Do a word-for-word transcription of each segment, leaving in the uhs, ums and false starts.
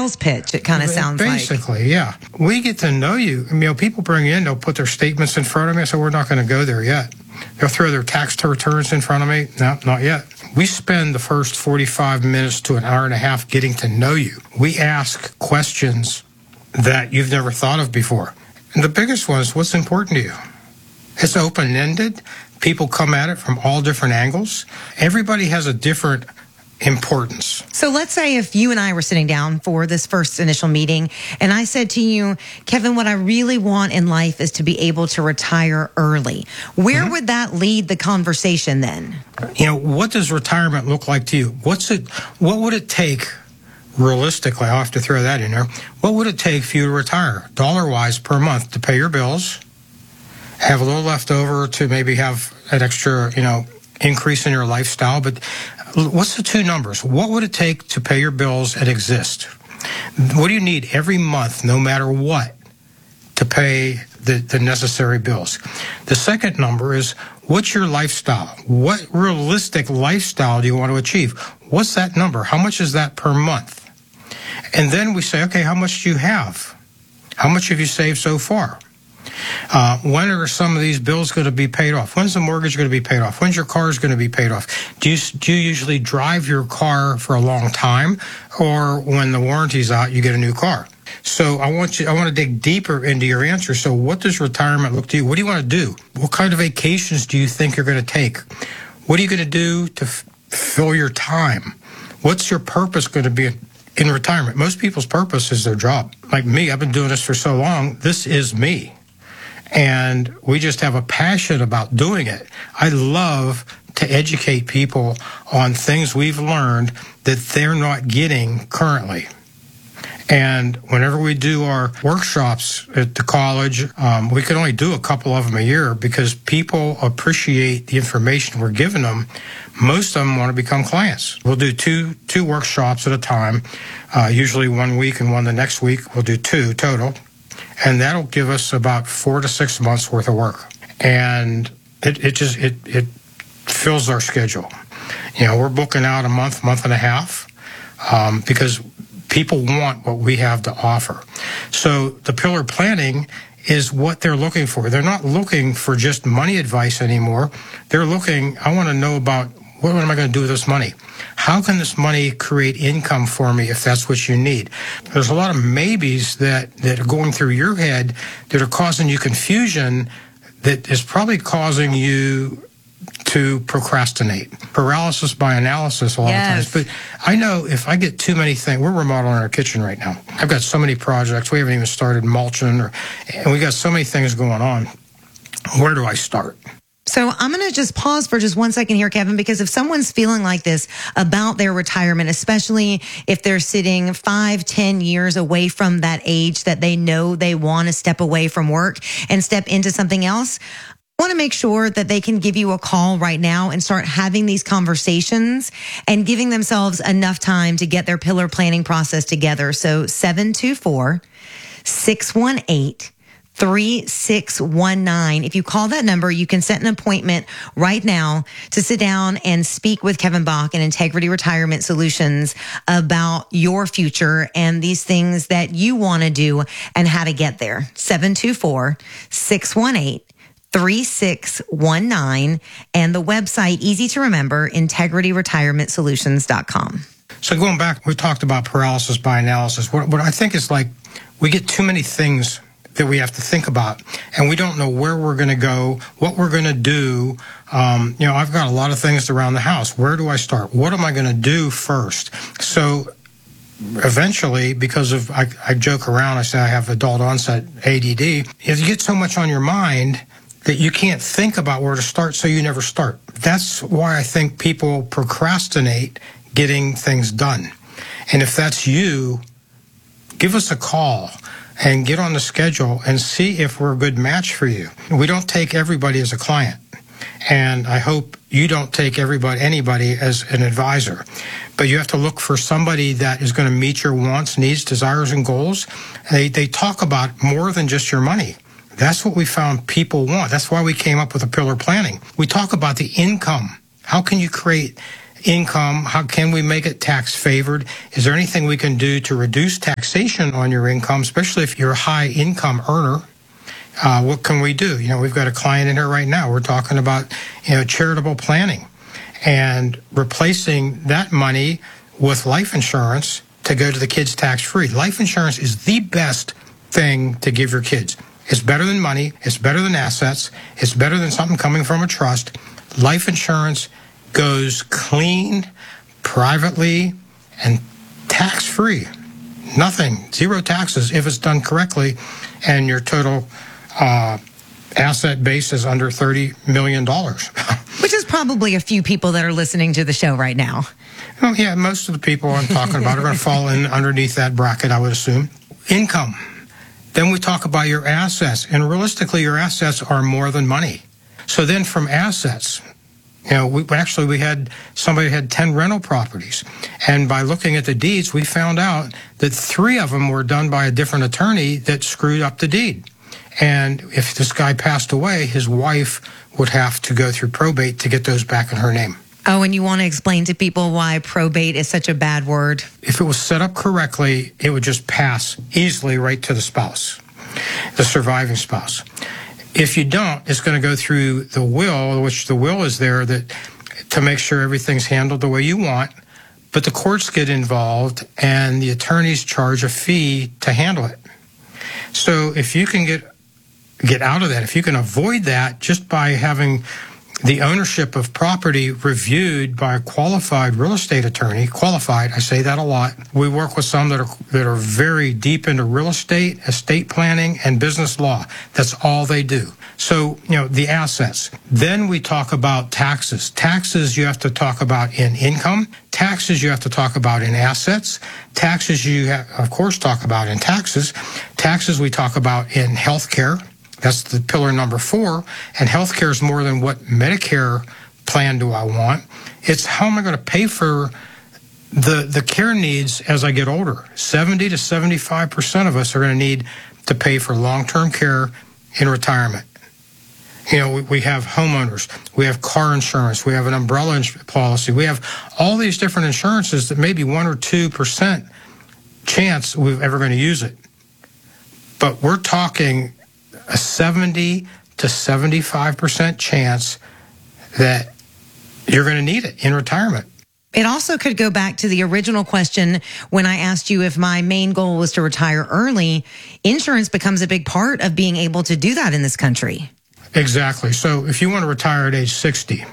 sales pitch, it kind of sounds Basically, like. yeah. We get to know you. You know, people bring in, they'll put their statements in front of me, so we're not going to go there yet. They'll throw their tax returns in front of me. No, not yet. We spend the first forty-five minutes to an hour and a half getting to know you. We ask questions that you've never thought of before. And the biggest one is, what's important to you? It's open-ended. People come at it from all different angles. Everybody has a different importance. So let's say if you and I were sitting down for this first initial meeting and I said to you, Kevin, what I really want in life is to be able to retire early. Where mm-hmm. would that lead the conversation then? You know, what does retirement look like to you? What's it, what would it take realistically? I'll have to throw that in there. What would it take for you to retire dollar-wise per month to pay your bills, have a little left over to maybe have an extra, you know, increase in your lifestyle? But what's the two numbers? What would it take to pay your bills and exist? What do you need every month, no matter what, to pay the, the necessary bills? The second number is, what's your lifestyle? What realistic lifestyle do you want to achieve? What's that number? How much is that per month? And then we say, okay, how much do you have? How much have you saved so far? Uh, when are some of these bills going to be paid off? When's the mortgage going to be paid off? When's your car going to be paid off? Do you, do you usually drive your car for a long time, or when the warranty's out, you get a new car? So I want you, I want to dig deeper into your answer. So what does retirement look to you? What do you want to do? What kind of vacations do you think you're going to take? What are you going to do to f- fill your time? What's your purpose going to be in retirement? Most people's purpose is their job. Like me, I've been doing this for so long. This is me. And we just have a passion about doing it. I love to educate people on things we've learned that they're not getting currently. And whenever we do our workshops at the college, um, we can only do a couple of them a year because people appreciate the information we're giving them. Most of them want to become clients. We'll do two two workshops at a time, uh, usually one week and one the next week. We'll do two total. And that'll give us about four to six months worth of work. And it, it just, it, it fills our schedule. You know, we're booking out a month, month and a half, um, because people want what we have to offer. So the pillar planning is what they're looking for. They're not looking for just money advice anymore. They're looking, I want to know about, what am I going to do with this money? How can this money create income for me if that's what you need? There's a lot of maybes that, that are going through your head that are causing you confusion that is probably causing you to procrastinate. Paralysis by analysis a lot yes. of times. But I know if I get too many things, we're remodeling our kitchen right now. I've got so many projects. We haven't even started mulching, or, and we got so many things going on. Where do I start? So I'm going to just pause for just one second here, Kevin, because if someone's feeling like this about their retirement, especially if they're sitting five, ten years away from that age that they know they want to step away from work and step into something else, I want to make sure that they can give you a call right now and start having these conversations and giving themselves enough time to get their pillar planning process together. So seven two four, six one eight, three six one nine. If you call that number, you can set an appointment right now to sit down and speak with Kevin Bach and Integrity Retirement Solutions about your future and these things that you want to do and how to get there. seven two four, six one eight, three six one nine, and the website, easy to remember, integrity retirement solutions dot com. So going back, we talked about paralysis by analysis. What, what I think is like we get too many things that we have to think about, and we don't know where we're going to go, what we're going to do. Um, you know, I've got a lot of things around the house. Where do I start? What am I going to do first? So eventually, because of, I, I joke around, I say I have adult onset A D D. If you get so much on your mind that you can't think about where to start, so you never start. That's why I think people procrastinate getting things done. And if that's you, give us a call and get on the schedule and see if we're a good match for you. We don't take everybody as a client, and I hope you don't take everybody, anybody as an advisor. But you have to look for somebody that is going to meet your wants, needs, desires, and goals. They they talk about more than just your money. That's what we found people want. That's why we came up with a pillar planning. We talk about the income. How can you create income, how can we make it tax favored? Is there anything we can do to reduce taxation on your income, especially if you're a high income earner? Uh, what can we do? You know, we've got a client in here right now. We're talking about, you know, charitable planning and replacing that money with life insurance to go to the kids tax free. Life insurance is the best thing to give your kids. It's better than money. It's better than assets. It's better than something coming from a trust. Life insurance goes clean, privately, and tax-free. Nothing, zero taxes if it's done correctly, and your total uh, asset base is under thirty million dollars. Which is probably a few people that are listening to the show right now. Oh, yeah, most of the people I'm talking about are going to fall in underneath that bracket, I would assume. Income. Then we talk about your assets, and realistically, your assets are more than money. So then from assets, you know, we actually, we had, somebody had ten rental properties, and by looking at the deeds, we found out that three of them were done by a different attorney that screwed up the deed. And if this guy passed away, his wife would have to go through probate to get those back in her name. Oh, and you want to explain to people why probate is such a bad word? If it was set up correctly, it would just pass easily right to the spouse, the surviving spouse. If you don't, it's going to go through the will, which the will is there that to make sure everything's handled the way you want, but the courts get involved and the attorneys charge a fee to handle it. So if you can get get out of that, if you can avoid that just by having the ownership of property reviewed by a qualified real estate attorney, qualified, I say that a lot. We work with some that are that are very deep into real estate, estate planning, and business law. That's all they do. So, you know, the assets. Then we talk about taxes. Taxes you have to talk about in income. Taxes you have to talk about in assets. Taxes you, have, of course, talk about in taxes. Taxes we talk about in health care. That's the pillar number four. And healthcare is more than what Medicare plan do I want. It's how am I going to pay for the the care needs as I get older. seventy to seventy-five percent of us are going to need to pay for long-term care in retirement. You know, we, we have homeowners, we have car insurance, we have an umbrella policy, we have all these different insurances that maybe one or two percent chance we're ever going to use it. But we're talking a seventy to seventy-five percent chance that you're going to need it in retirement. It also could go back to the original question when I asked you if my main goal was to retire early. Insurance becomes a big part of being able to do that in this country. Exactly. So if you want to retire at age sixty,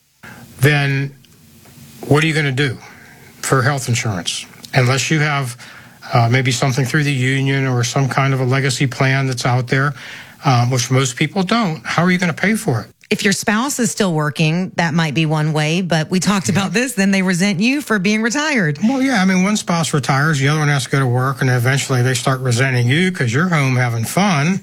then what are you going to do for health insurance? Unless you have Uh, maybe something through the union or some kind of a legacy plan that's out there, um, which most people don't. How are you going to pay for it? If your spouse is still working, that might be one way, but we talked about this, then they resent you for being retired. Well, yeah, I mean, one spouse retires, the other one has to go to work, and eventually they start resenting you because you're home having fun,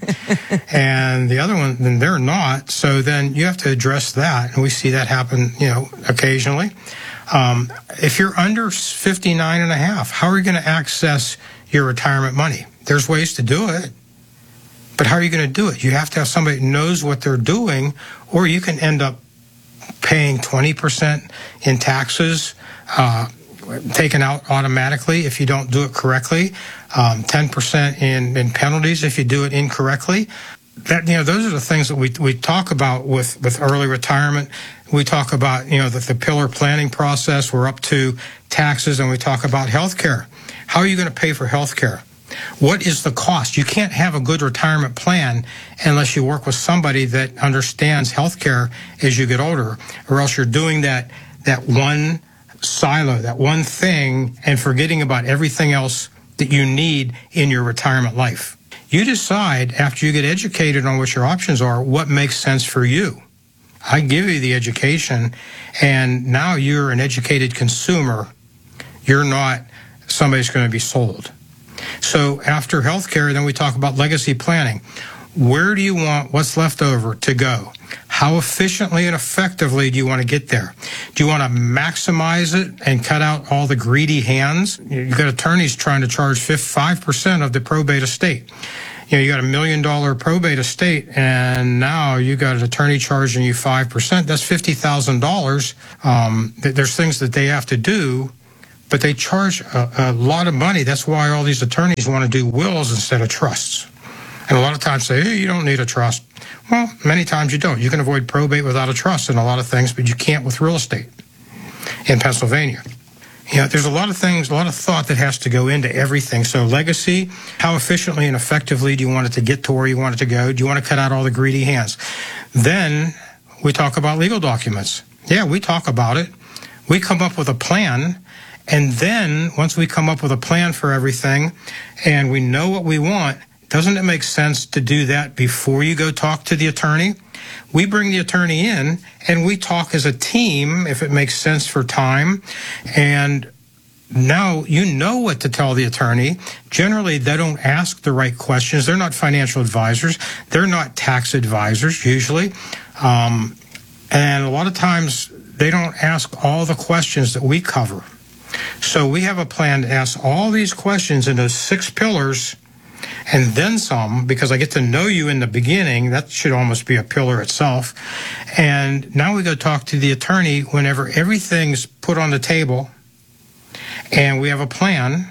and the other one, then they're not. So then you have to address that, and we see that happen, you know, occasionally. Um, if you're under fifty-nine and a half, how are you going to access your retirement money? There's ways to do it, but how are you going to do it? You have to have somebody who knows what they're doing, or you can end up paying twenty percent in taxes, uh, taken out automatically if you don't do it correctly, um, ten percent in, in penalties if you do it incorrectly. That, you know, those are the things that we we talk about with, with early retirement. We talk about, you know, the, the pillar planning process. We're up to taxes, and we talk about health care. How are you going to pay for health care? What is the cost? You can't have a good retirement plan unless you work with somebody that understands health care as you get older, or else you're doing that that one silo, that one thing, and forgetting about everything else that you need in your retirement life. You decide after you get educated on what your options are, what makes sense for you. I give you the education, and now you're an educated consumer. You're not somebody who's going to be sold. So after healthcare, then we talk about legacy planning. Where do you want what's left over to go? How efficiently and effectively do you want to get there? Do you want to maximize it and cut out all the greedy hands? You've got attorneys trying to charge five percent of the probate estate. you know, you got a million dollar probate estate, and now you got an attorney charging you five percent. That's fifty thousand dollars. Um, there's things that they have to do, but they charge a, a lot of money. That's why all these attorneys want to do wills instead of trusts. And a lot of times say, hey, you don't need a trust. Well, many times you don't. You can avoid probate without a trust in a lot of things, but you can't with real estate in Pennsylvania. You know, there's a lot of things, a lot of thought that has to go into everything. So legacy, how efficiently and effectively do you want it to get to where you want it to go? Do you want to cut out all the greedy hands? Then we talk about legal documents. Yeah, we talk about it. We come up with a plan. And then once we come up with a plan for everything and we know what we want, doesn't it make sense to do that before you go talk to the attorney? We bring the attorney in and we talk as a team if it makes sense for time. And now you know what to tell the attorney. Generally, they don't ask the right questions. They're not financial advisors. They're not tax advisors, usually. Um, and a lot of times, they don't ask all the questions that we cover. So we have a plan to ask all these questions in those six pillars and then some, because I get to know you in the beginning. That should almost be a pillar itself. And now we go talk to the attorney whenever everything's put on the table and we have a plan,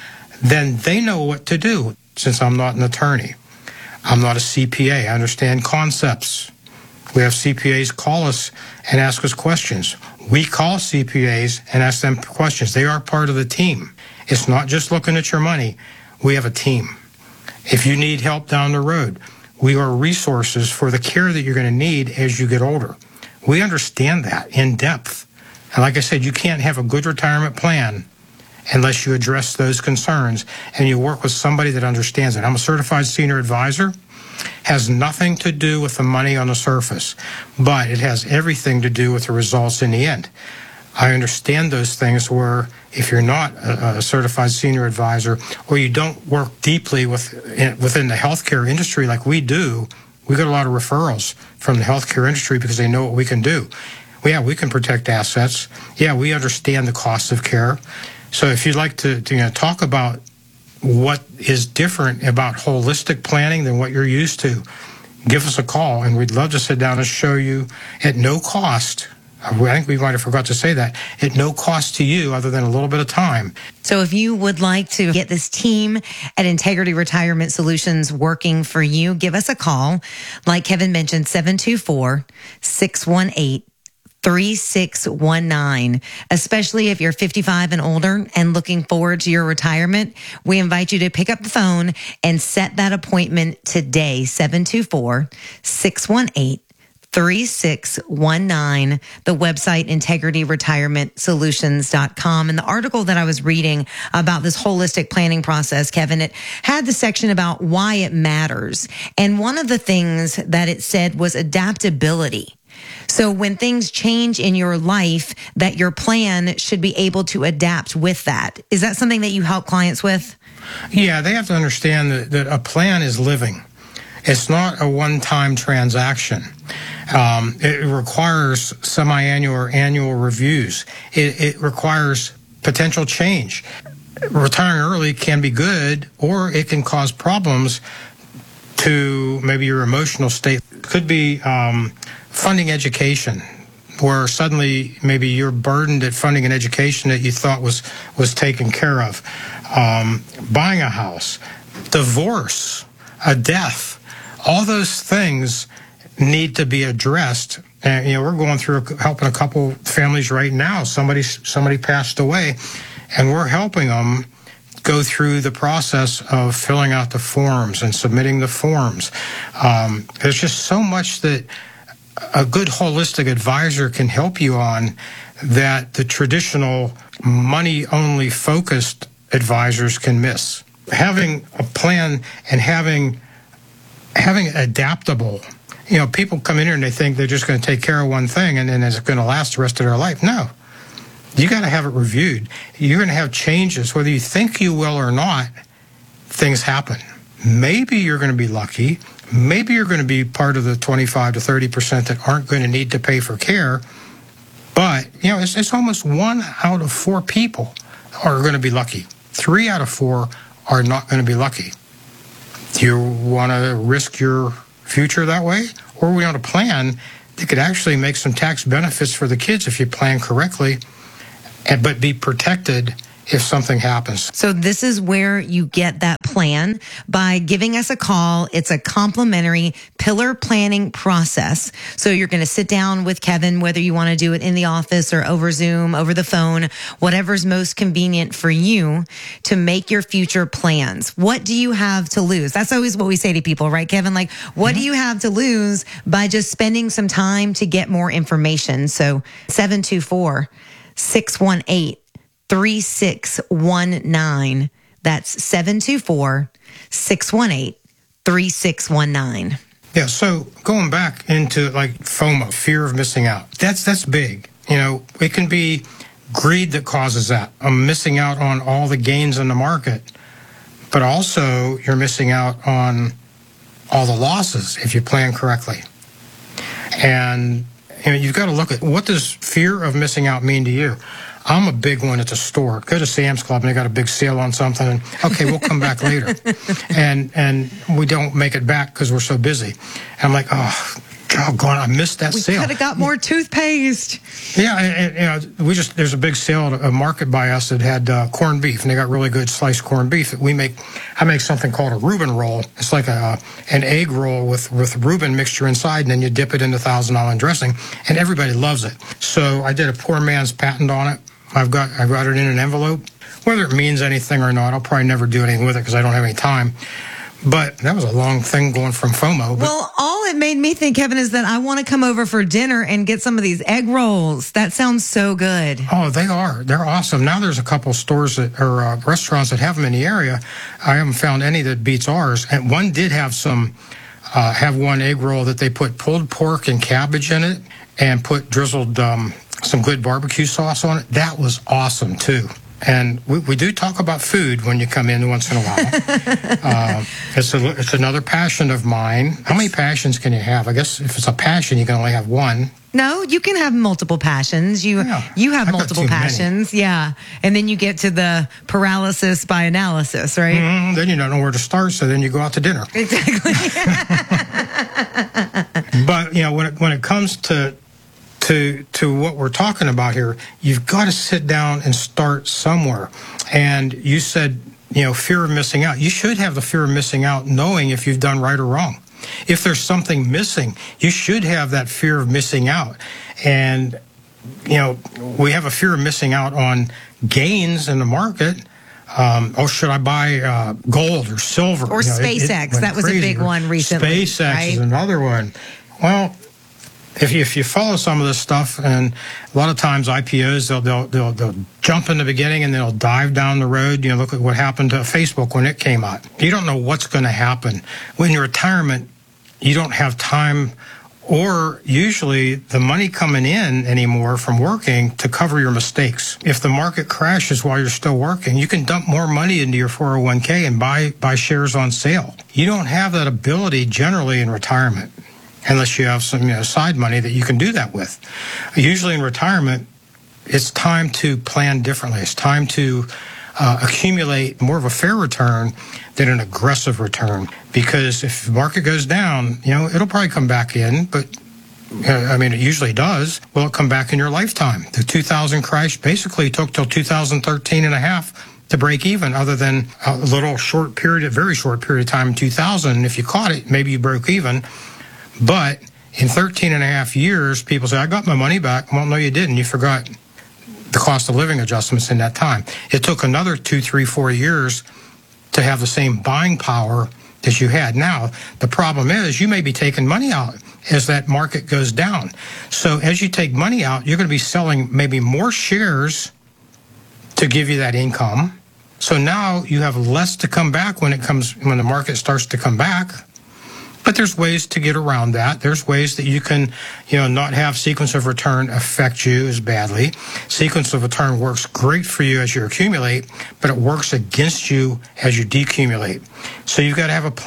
then they know what to do. Since I'm not an attorney, I'm not a C P A. I understand concepts. We have C P As call us and ask us questions. We call C P As and ask them questions. They are part of the team. It's not just looking at your money. We have a team. If you need help down the road, we are resources for the care that you're going to need as you get older. We understand that in depth. And like I said, you can't have a good retirement plan unless you address those concerns and you work with somebody that understands it. I'm a certified senior advisor. Has nothing to do with the money on the surface, but it has everything to do with the results in the end. I understand those things where if you're not a, a certified senior advisor or you don't work deeply with, in, within the healthcare industry like we do, we get a lot of referrals from the healthcare industry because they know what we can do. Well, yeah, we can protect assets. Yeah, we understand the cost of care. So if you'd like to, to you know, talk about what is different about holistic planning than what you're used to, give us a call, and we'd love to sit down and show you at no cost. I think we might have forgot to say that. At no cost to you other than a little bit of time. So if you would like to get this team at Integrity Retirement Solutions working for you, give us a call. Like Kevin mentioned, seven two four, six one eight, three six one nine. Especially if you're fifty-five and older and looking forward to your retirement, we invite you to pick up the phone and set that appointment today. seven two four, six one eight, three six one nine, the website integrity retirement solutions dot com. And the article that I was reading about this holistic planning process, Kevin, it had the section about why it matters. And one of the things that it said was adaptability. So when things change in your life, that your plan should be able to adapt with that. Is that something that you help clients with? Yeah, they have to understand that, that a plan is living. It's not a one-time transaction. Um, it requires semi-annual or annual reviews. It, it requires potential change. Retiring early can be good, or it can cause problems to maybe your emotional state. Could be um, funding education, where suddenly maybe you're burdened at funding an education that you thought was, was taken care of. Um, buying a house, divorce, a death. All those things need to be addressed. And, you know, we're going through helping a couple families right now. Somebody, somebody passed away, and we're helping them go through the process of filling out the forms and submitting the forms. Um, there's just so much that a good holistic advisor can help you on that the traditional money-only focused advisors can miss. Having a plan and having having adaptable, you know, people come in here and they think they're just going to take care of one thing and then it's going to last the rest of their life. No. You got to have it reviewed. You're going to have changes. Whether you think you will or not, things happen. Maybe you're going to be lucky. Maybe you're going to be part of the twenty-five to thirty percent that aren't going to need to pay for care. But, you know, it's, it's almost one out of four people are going to be lucky. Three out of four are not going to be lucky. Do you want to risk your future that way? Or we want a plan that could actually make some tax benefits for the kids if you plan correctly, and, but be protected if something happens. So this is where you get that plan by giving us a call. It's a complimentary pillar planning process. So you're going to sit down with Kevin, whether you want to do it in the office or over Zoom, over the phone, whatever's most convenient for you to make your future plans. What do you have to lose? That's always what we say to people, right, Kevin? Like, what mm-hmm. do you have to lose by just spending some time to get more information? So seven two four, six one eight, three six one nine. That's seven two four, six one eight, three six one nine. Yeah, so going back into like FOMO, fear of missing out, that's that's big. You know, it can be greed that causes that. I'm missing out on all the gains in the market, but also you're missing out on all the losses if you plan correctly. And you know, you've got to look at, what does fear of missing out mean to you? I'm a big one at the store. Go to Sam's Club and they got a big sale on something. And, okay, we'll come back later. And and we don't make it back because we're so busy. And I'm like, oh, God, I missed that we sale. We could have got more toothpaste. Yeah, and, and, you know, we just, there's a big sale at a market by us that had uh, corned beef, and they got really good sliced corned beef. We make, I make something called a Reuben roll. It's like a an egg roll with, with Reuben mixture inside, and then you dip it in the Thousand Island dressing, and everybody loves it. So I did a poor man's patent on it. I've got I got it in an envelope. Whether it means anything or not, I'll probably never do anything with it because I don't have any time. But that was a long thing going from FOMO. But well, all it made me think, Kevin, is that I want to come over for dinner and get some of these egg rolls. That sounds so good. Oh, they are. They're awesome. Now there's a couple stores that or uh, restaurants that have them in the area. I haven't found any that beats ours. And one did have some, uh, have one egg roll that they put pulled pork and cabbage in it and put drizzled um, some good barbecue sauce on it. That was awesome, too. And we, we do talk about food when you come in once in a while. uh, it's a, it's another passion of mine. How many passions can you have? I guess if it's a passion, you can only have one. No, you can have multiple passions. You yeah, you have I've multiple passions, many. Yeah. And then you get to the paralysis by analysis, right? Mm-hmm. Then you don't know where to start, so then you go out to dinner. Exactly. But you know, when it, when it comes to To, to what we're talking about here, you've got to sit down and start somewhere. And you said, you know, fear of missing out. You should have the fear of missing out knowing if you've done right or wrong. If there's something missing, you should have that fear of missing out. And, you know, we have a fear of missing out on gains in the market. Um, oh, should I buy uh, gold or silver? Or you know, SpaceX. It, it that was crazy. A big one recently. SpaceX right? is another one. Well, If you, if you follow some of this stuff, and a lot of times I P Os, they'll, they'll, they'll, they'll jump in the beginning and then they'll dive down the road. You know, look at what happened to Facebook when it came out. You don't know what's going to happen. When you're retirement, you don't have time or usually the money coming in anymore from working to cover your mistakes. If the market crashes while you're still working, you can dump more money into your four oh one k and buy, buy shares on sale. You don't have that ability generally in retirement, unless you have some you know, side money that you can do that with. Usually in retirement, it's time to plan differently. It's time to uh, accumulate more of a fair return than an aggressive return. Because if the market goes down, you know, it'll probably come back in, but uh, I mean, it usually does. Will it come back in your lifetime? The two thousand crash basically took till two thousand thirteen and a half to break even, other than a little short period, a very short period of time in two thousand. And if you caught it, maybe you broke even. But in thirteen and a half years, people say, I got my money back. Well, no, you didn't. You forgot the cost of living adjustments in that time. It took another two, three, four years to have the same buying power that you had. Now, the problem is you may be taking money out as that market goes down. So as you take money out, you're going to be selling maybe more shares to give you that income. So now you have less to come back when it comes, when the market starts to come back. But there's ways to get around that. There's ways that you can, you know, not have sequence of return affect you as badly. Sequence of return works great for you as you accumulate, but it works against you as you decumulate. So you've got to have a plan.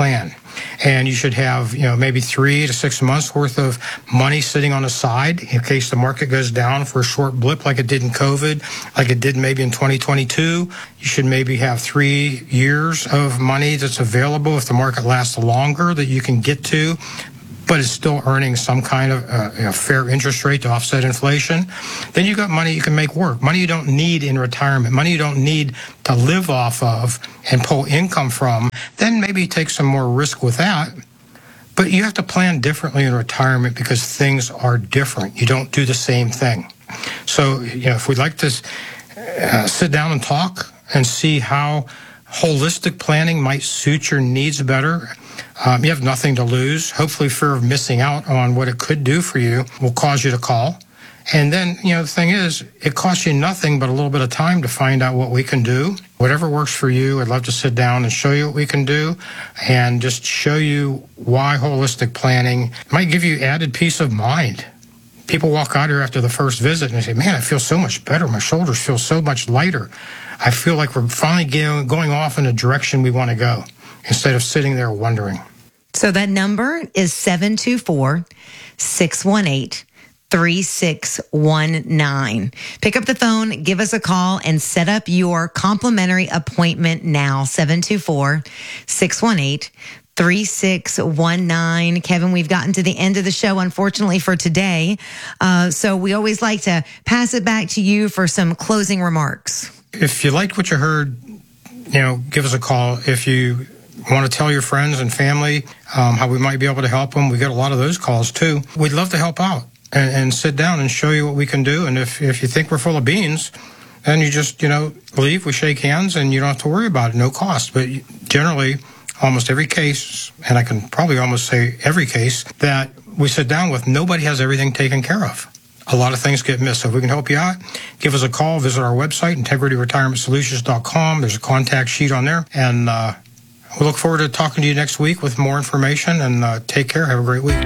And you should have, you know, maybe three to six months worth of money sitting on the side in case the market goes down for a short blip like it did in COVID, like it did maybe in twenty twenty-two. You should maybe have three years of money that's available if the market lasts longer that you can get to, but it's still earning some kind of uh, you know, fair interest rate to offset inflation. Then you got money you can make work, money you don't need in retirement, money you don't need to live off of and pull income from. Then maybe take some more risk with that. But you have to plan differently in retirement because things are different. You don't do the same thing. So, you know, if we'd like to uh, sit down and talk and see how holistic planning might suit your needs better, Um, you have nothing to lose. Hopefully fear of missing out on what it could do for you will cause you to call. And then, you know, the thing is, it costs you nothing but a little bit of time to find out what we can do. Whatever works for you, I'd love to sit down and show you what we can do and just show you why holistic planning might give you added peace of mind. People walk out here after the first visit and they say, man, I feel so much better. My shoulders feel so much lighter. I feel like we're finally getting, going off in a direction we want to go instead of sitting there wondering. So that number is seven two four, six one eight, three six one nine. Pick up the phone, give us a call, and set up your complimentary appointment now. seven two four, six one eight, three six one nine. Kevin, we've gotten to the end of the show, unfortunately, for today. Uh, so we always like to pass it back to you for some closing remarks. If you liked what you heard, you know, give us a call. If you want to tell your friends and family um, how we might be able to help them, we get a lot of those calls too. We'd love to help out and, and sit down and show you what we can do. And if, if you think we're full of beans, then you just, you know, leave, we shake hands, and you don't have to worry about it, no cost. But generally, almost every case, and I can probably almost say every case that we sit down with, nobody has everything taken care of. A lot of things get missed. So if we can help you out, give us a call, visit our website, integrity retirement solutions dot com. There's a contact sheet on there. And uh, we look forward to talking to you next week with more information, and uh, take care. Have a great week.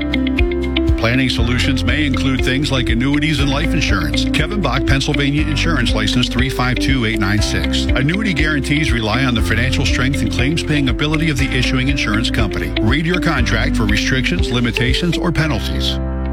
Planning solutions may include things like annuities and life insurance. Kevin Bach, Pennsylvania Insurance License three five two eight nine six. Annuity guarantees rely on the financial strength and claims-paying ability of the issuing insurance company. Read your contract for restrictions, limitations, or penalties.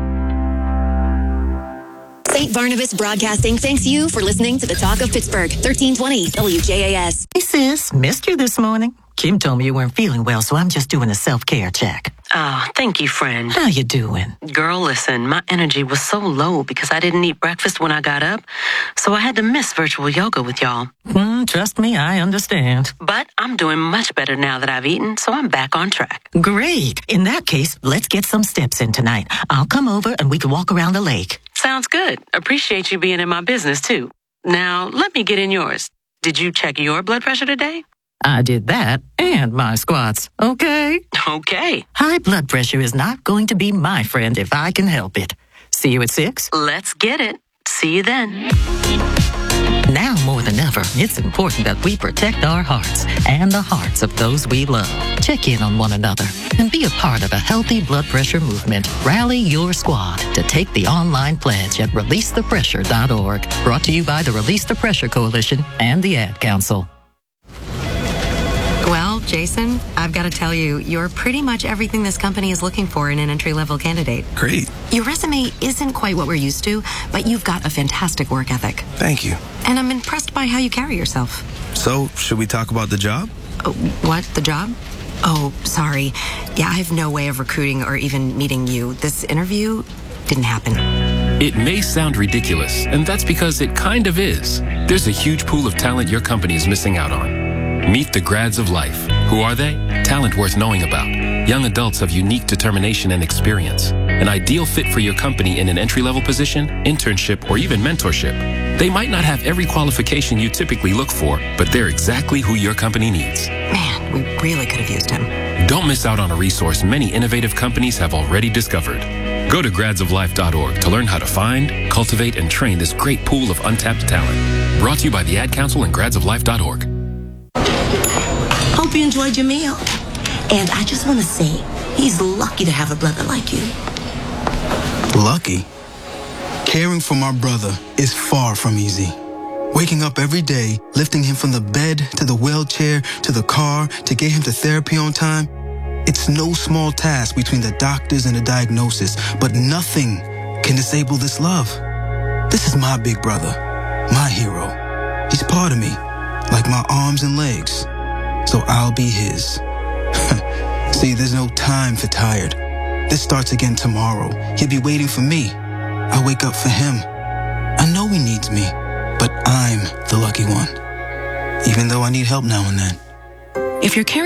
Saint Barnabas Broadcasting thanks you for listening to the Talk of Pittsburgh, thirteen twenty W J A S. Hey, sis, missed you this morning. Kim told me you weren't feeling well, so I'm just doing a self-care check. Oh, thank you, friend. How you doing? Girl, listen, my energy was so low because I didn't eat breakfast when I got up, so I had to miss virtual yoga with y'all. Mm, trust me, I understand. But I'm doing much better now that I've eaten, so I'm back on track. Great. In that case, let's get some steps in tonight. I'll come over and we can walk around the lake. Sounds good. Appreciate you being in my business, too. Now, let me get in yours. Did you check your blood pressure today? I did that and my squats, okay? Okay. High blood pressure is not going to be my friend if I can help it. See you at six? Let's get it. See you then. Now more than ever, it's important that we protect our hearts and the hearts of those we love. Check in on one another and be a part of a healthy blood pressure movement. Rally your squad to take the online pledge at release the pressure dot org. Brought to you by the Release the Pressure Coalition and the Ad Council. Well, Jason, I've got to tell you, you're pretty much everything this company is looking for in an entry-level candidate. Great. Your resume isn't quite what we're used to, but you've got a fantastic work ethic. Thank you. And I'm impressed by how you carry yourself. So, should we talk about the job? Oh, what? The job? Oh, sorry. Yeah, I have no way of recruiting or even meeting you. This interview didn't happen. It may sound ridiculous, and that's because it kind of is. There's a huge pool of talent your company is missing out on. Meet the grads of life. Who are they? Talent worth knowing about. Young adults of unique determination and experience. An ideal fit for your company in an entry-level position, internship, or even mentorship. They might not have every qualification you typically look for, but they're exactly who your company needs. Man, we really could have used him. Don't miss out on a resource many innovative companies have already discovered. Go to grads of life dot org to learn how to find, cultivate, and train this great pool of untapped talent. Brought to you by the Ad Council and grads of life dot org. Hope you enjoyed your meal. And I just want to say, he's lucky to have a brother like you. Lucky? Caring for my brother is far from easy. Waking up every day, lifting him from the bed to the wheelchair to the car to get him to therapy on time, It's no small task between the doctors and the diagnosis, but nothing can disable this love. This is my big brother, my hero. He's part of me, like my arms and legs. So I'll be his. See, there's no time for tired. This starts again tomorrow. He'll be waiting for me. I wake up for him. I know he needs me, but I'm the lucky one. Even though I need help now and then. If you're carrying